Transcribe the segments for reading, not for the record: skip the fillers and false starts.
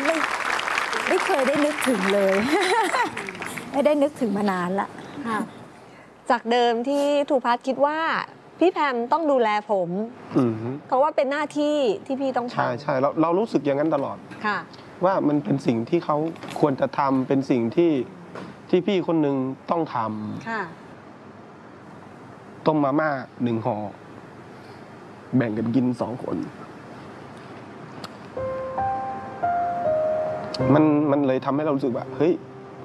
ไม่เคยได้นึกถึงเลย ไม่ได้นึกถึงมานานละจากเดิมที่ทูพัฒน์คิดว่าพี่แพมต้องดูแลผมเพราะว่าเป็นหน้าที่ที่พี่ต้องทำใช่เรารู้สึกอย่างนั้นตลอดค่ะว่ามันเป็นสิ่งที่เขาควรจะทำเป็นสิ่งที่พี่คนหนึ่งต้องทำค่ะต้มมาม่า1 ห่อแบ่งกันกิน2 คนมันเลยทำให้เรารู้สึกว่าเฮ้ย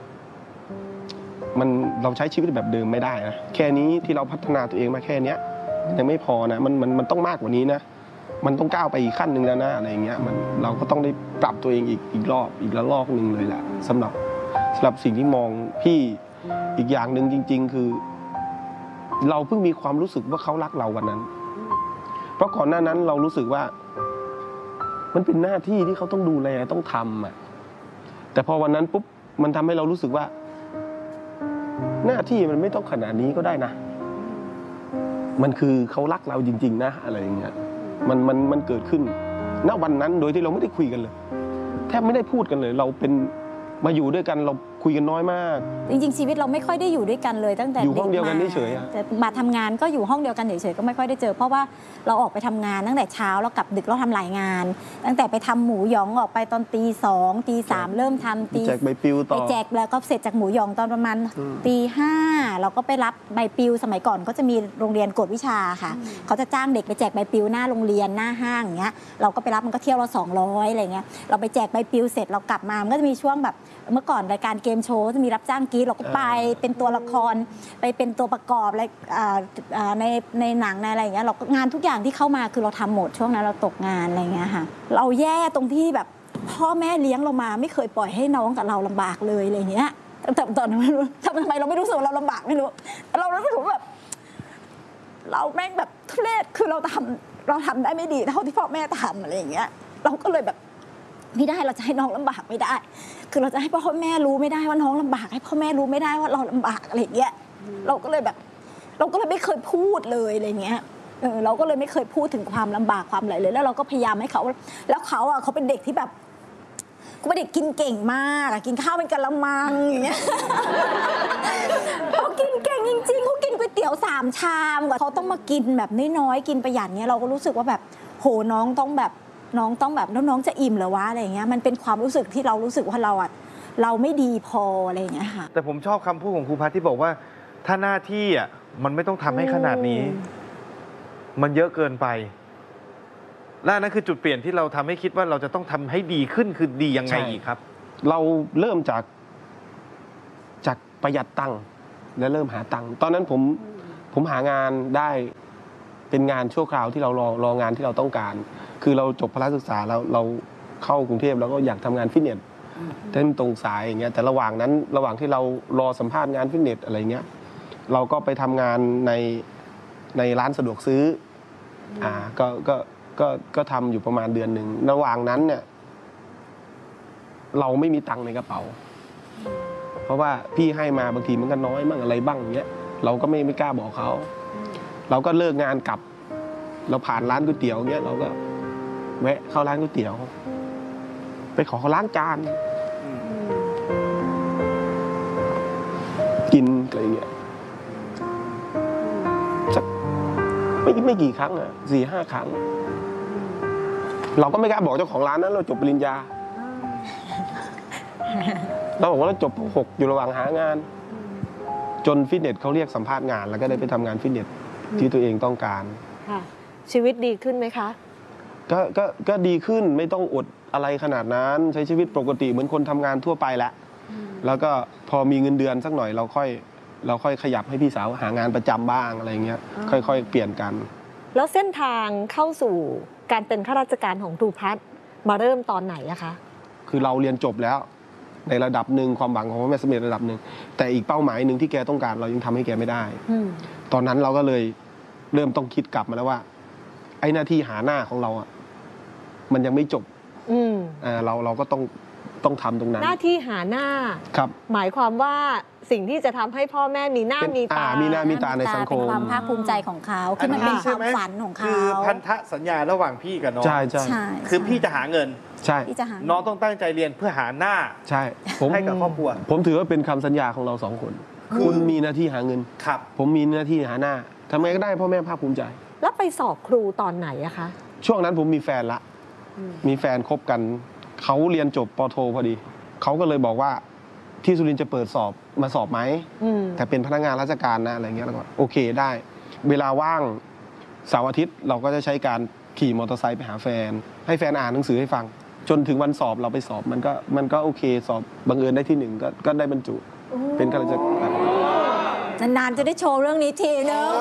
เราใช้ชีวิตแบบเดิมไม่ได้นะแค่นี้ที่เราพัฒนาตัวเองมาแค่นี้ยังไม่พอนะมันต้องมากกว่านี้นะมันต้องก้าวไปอีกขั้นหนึ่งแล้วนะอะไรอย่างเงี้ยเราก็ต้องได้ปรับตัวเองอีกละลอกหนึ่งเลยแหละสำหรับสิ่งที่มองพี่อีกอย่างหนึ่งจริงๆคือเราเพิ่งมีความรู้สึกว่าเขารักเราวันนั้นเพราะก่อนหน้านั้นเรารู้สึกว่ามันเป็นหน้าที่ที่เขาต้องดูแลต้องทำอ่ะแต่พอวันนั้นปุ๊บมันทำให้เรารู้สึกว่าหน้าที่มันไม่ต้องขนาดนี้ก็ได้นะมันคือเขารักเราจริงๆนะอะไรอย่างเงี้ยมันเกิดขึ้นณวันนั้นโดยที่เราไม่ได้คุยกันเลยแทบไม่ได้พูดกันเลยเราเป็นมาอยู่ด้วยกันเราคุยกันน้อยมากจริงๆชีวิตเราไม่ค่อยได้อยู่ด้วยกันเลยตั้งแต่อยู่ห้องเดียวกันเฉยๆแต่มาทำงานก็อยู่ห้องเดียวกันเฉยๆก็ไม่ค่อยได้เจอเพราะว่าเราออกไปทำงานตั้งแต่เช้าแล้วกลับดึกเราทำหลายงานตั้งแต่ไปทำหมูหยองออกไปตอนตี 2 ตี 3เริ่มทำแจกใบปลิวต่อไปแจกแล้วก็เสร็จจากหมูหยองตอนประมาณตี 5เราก็ไปรับใบปลิวสมัยก่อนก็จะมีโรงเรียนกวดวิชาค่ะเขาจะจ้างเด็กไปแจกใบปลิวหน้าโรงเรียนหน้าห้างอย่างเงี้ยเราก็ไปรับมันก็เที่ยวละ200อะไรเงี้ยเราไปแจกใบปลิวเสร็จเรากลับมามันก็จะมีช่วงแบบเมื่อก่อนรายการเกมโชว์จะมีรับจ้างกรีดเราก็ไปเป็นตัวละครไปเป็นตัวประกอบอะไรในหนังในอะไรอย่างเงี้ยเรางานทุกอย่างที่เข้ามาคือเราทำหมดช่วงนั้นเราตกงานอะไรเงี้ยค่ะเราแย่ตรงที่แบบพ่อแม่เลี้ยงเรามาไม่เคยปล่อยให้น้องกับเราลำบากเลยอะไรเงี้ยแต่ตอนนั้นไม่รู้ทำไมเราไม่รู้สึกว่าเราลำบากไม่รู้เรารู้สึกแบบเราแม่งแบบทุเรศคือเราทำได้ไม่ดีเท่าที่พ่อแม่ทำอะไรอย่างเงี้ยเราก็เลยแบบไม่ได้เราจะให้น้องลำบากไม่ได้คือเราจะให้พ่อแม่รู้ไม่ได้ว่าน้องลำบากให้พ่อแม่รู้ไม่ได้ว่าเราลำบากอะไรอย่างเงี้ยเราก็เลยไม่เคยพูดเลยอะไรเงี้ยเราก็เลยไม่เคยพูดถึงความลำบากความอะไรเลยแล้วเราก็พยายามให้เขาแล้วเขาเป็นเด็กที่แบบเขาเป็นเด็กกินเก่งมากกินข้าวเป็นกะละมังอย่างเงี้ยเขากินเก่งจริงๆเขากินก๋วยเตี๋ยว3 ชามกว่าเขาต้องมากินแบบน้อยๆกินประหยัดเงี้ยเราก็รู้สึกว่าแบบโหน้องต้องแบบแล้วน้องจะอิ่มเหรอวะอะไรอย่างเงี้ยมันเป็นความรู้สึกที่เรารู้สึกว่าเราไม่ดีพออะไรอย่างเงี้ยค่ะแต่ผมชอบคำพูดของครูพัฒน์ที่บอกว่าถ้าหน้าที่อ่ะมันไม่ต้องทำให้ขนาดนี้มันเยอะเกินไปและนั่นคือจุดเปลี่ยนที่เราทำให้คิดว่าเราจะต้องทำให้ดีขึ้นคือดียังไงอีกครับเราเริ่มจากประหยัดตังค์และเริ่มหาตังค์ตอนนั้นผมหางานได้เป็นงานชั่วคราวที่เรารองานที่เราต้องการคือเราจบพละศึกษาแล้วเราเข้ากรุงเทพแล้วก็อยากทำงานฟิตเนสเต้นตรงสายอย่างเงี้ยแต่ระหว่างที่เรารอสัมภาษณ์งานฟิตเนสอะไรเงี้ยเราก็ไปทำงานในร้านสะดวกซื้อก็ทำอยู่ประมาณเดือนหนึ่งระหว่างนั้นเนี่ยเราไม่มีตังค์ในกระเป๋าเพราะว่าพี่ให้มาบางทีมันก็น้อยบ้างอะไรบ้างอย่างเงี้ยเราก็ไม่กล้าบอกเขาเราก็เลิกงานกลับเราผ่านร้านก๋วยเตี๋ยวเงี้ยเราก็แวะเข้าร้านก๋วยเตี๋ยวไปขอเขาล้างจานกินอะไรเงี้ยสักไม่กี่ครั้งอ่ะ4-5 ครั้งเราก็ไม่กล้าบอกเจ้าของร้านนั้นเราจบปริญญาเราบอกว่าเราจบป.6อยู่ระหว่างหางานจนฟิตเนสเขาเรียกสัมภาษณ์งานแล้วก็ได้ไปทำงานฟิตเนสที่ตัวเองต้องการชีวิตดีขึ้นไหมคะก็ดีขึ้นไม่ต้องอดอะไรขนาดนั้นใช้ชีวิตปกติเหมือนคนทำงานทั่วไปแล้วก็พอมีเงินเดือนสักหน่อยเราค่อยขยับให้พี่สาวหางานประจำบ้างอะไรเงี้ยค่อยๆเปลี่ยนกันแล้วเส้นทางเข้าสู่การเป็นข้าราชการของทูพัฒน์มาเริ่มตอนไหนอะคะคือเราเรียนจบแล้วในระดับหนึ่งความหวังของพ่อแม่สำเร็จระดับหนึ่งแต่อีกเป้าหมายหนึ่งที่แกต้องการเรายังทำให้แกไม่ได้ตอนนั้นเราก็เลยเริ่มต้องคิดกลับมาแล้วว่าไอ้หน้าที่หาหน้าของเราอ่ะมันยังไม่จบเราก็ต้องทำตรงนั้นหน้าที่หาหน้าครับหมายความว่าสิ่งที่จะทำให้พ่อแม่มีหน้ามีตามีหน้ามีตาในสังคมเป็นความภาคภูมิใจของเขาคือมันเป็นความฝันของเขาคือพันธสัญญาระหว่างพี่กับน้องใช่คือพี่จะหาเงินใช่ที่จะหาน้องต้องตั้งใจเรียนเพื่อหาหน้าใช่ผมให้กับครอบครัวผมถือว่าเป็นคำสัญญาของเรา2 คน คุณมีหน้าที่หาเงินครับผมมีหน้าที่หาหน้าทำไงก็ได้พ่อแม่ภาคภูมิใจแล้วไปสอบครูตอนไหนอะคะช่วงนั้นผมมีแฟนละ มีแฟนคบกันเขาเรียนจบปโทพอดีเขาก็เลยบอกว่าที่สุรินทร์จะเปิดสอบมาสอบไหมแต่เป็นพนักงานราชการนะอะไรเงี้ยแล้วก็โอเคได้ เวลาว่างเสาร์อาทิตย์เราก็จะใช้การขี่มอเตอร์ไซค์ไปหาแฟน ให้แฟนอ่านหนังสือให้ฟัง จนถึงวันสอบเราไปสอบมันก็โอเคสอบบังเอิญได้ที่1ก็ได้บรรจุเป็นข้าราชการนานๆจะได้โชว์เรื่องนี้ทีนึง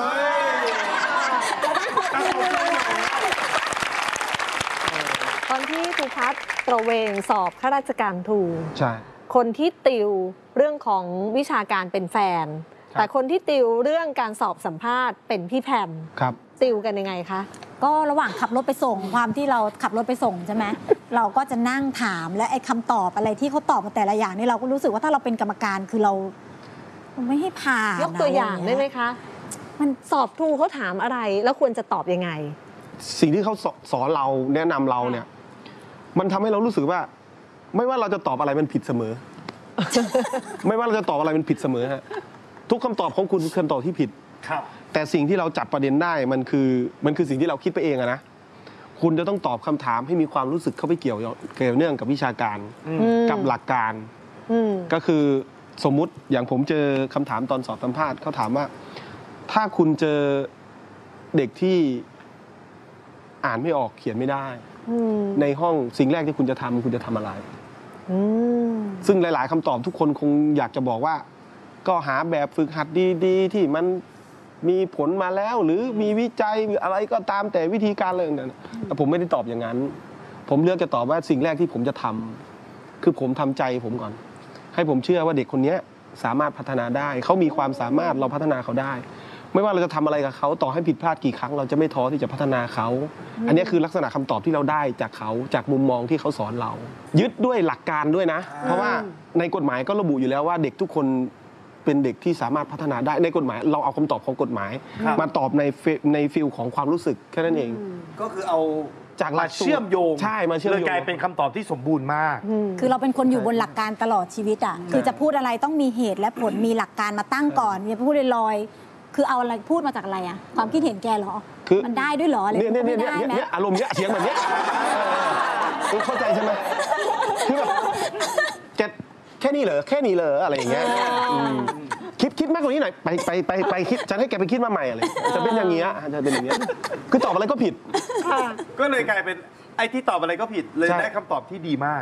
ตอนที่ครูพัฒน์ตระเวนสอบข้าราชการครูใช่คนที่ติวเรื่องของวิชาการเป็นแฟน แต่คนที่ติวเรื่องการสอบสัมภาษณ์เป็นพี่แพมครับติวกันยังไงคะก็ระหว่างขับรถไปส่งความที่เราขับรถไปส่งใช่ไหม เราก็จะนั่งถามและไอ้คำตอบอะไรที่เขาตอบมาแต่ละอย่างนี่เราก็รู้สึกว่าถ้าเราเป็นกรรมการคือเราไม่ให้ผ่านยกตัวอย่างได้ไหมคะ มันสอบครูเขาถามอะไรแล้วควรจะตอบยังไงสิ่งที่เขาสอนเราแนะนำเราเนี่ย มันทำให้เรารู้สึกว่า ไม่ว่าเราจะตอบอะไรมันผิดเสมอ ไม่ว่าเราจะตอบอะไรมันผิดเสมอฮะทุกคำตอบของคุณคือคำตอบที่ผิดครับแต่สิ่งที่เราจับประเด็นได้มันคือสิ่งที่เราคิดไปเองอะนะคุณจะต้องตอบคำถามให้มีความรู้สึกเข้าไปเกี่ยวเนื่องกับวิชาการกับหลักการก็คือสมมุติอย่างผมเจอคำถามตอนสอบสัมภาษณ์เขาถามว่า ถ้าคุณเจอเด็กที่อ่านไม่ออกเขียนไม่ได้ในห้องสิ่งแรกที่คุณจะทำอะไรซึ่งหลาย ๆคำตอบทุกคนคงอยากจะบอกว่า ก็หาแบบฝึกหัดดีๆที่มันมีผลมาแล้ว หรือมีวิจัยหรืออะไรก็ตามแต่วิธีการอะไรต่างๆแต่ผมไม่ได้ตอบอย่างนั้น ผมเลือกจะตอบว่าสิ่งแรกที่ผมจะทำคือผมทำใจผมก่อน ให้ผมเชื่อว่าเด็กคนนี้สามารถพัฒนาได้เขามีความสามารถเราพัฒนาเขาได้ ไม่ว่าเราจะทำอะไรกับเขาต่อให้ผิดพลาดกี่ครั้งเราจะไม่ท้อที่จะพัฒนาเขาอันนี้คือลักษณะคำตอบที่เราได้จากเขาจากมุมมองที่เขาสอนเรา ยึดด้วยหลักการด้วยนะ เพราะว่าในกฎหมายก็ระบุอยู่แล้วว่าเด็กทุกคนเป็นเด็กที่สามารถพัฒนาได้ในกฎหมายเราเอาคำตอบของกฎหมายมาตอบในฟิลของความรู้สึกแค่นั้นเองก็คือเอาจากหลัมาก เชื่อมโยงใช่มาเชื่อมเลยโยงกลายเป็นคำตอบที่สมบูรณ์มากคือเราเป็นคนอยู่บนหลักการตลอดชีวิตอ่ะคือจะพูดอะไรต้องมีเหตุและผลมีหลักการมาตั้งก่อนอย่าพูดลอยๆคือเอาอะไรพูดมาจากอะไรอ่ะความคิดเห็นแกเหรอคือมันได้ด้วยเหรออะไรเนี่ยไม่ได้นะอารมณ์เนี้ยเสียงแบบเนี้ยเข้าใจใช่ไหมคือแบบแค่นี้เหรออะไรอย่างเงี้ยคิดมากกว่านี้หน่อยไปคิดฉันให้แกไปคิดมาใหม่อะไรจะเป็นอย่างเงี้ยจะเป็นอย่างเงี้ยคือตอบอะไรก็ผิดก็เลยกลายเป็นไอ้ที่ตอบอะไรก็ผิดเลยใช่ได้คำตอบที่ดีมาก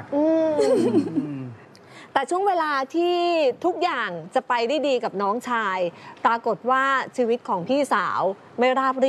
แต่ช่วงเวลาที่ทุกอย่างจะไปได้ดีกับน้องชาย ปรากฏว่าชีวิตของพี่สาวไม่ราบรื่น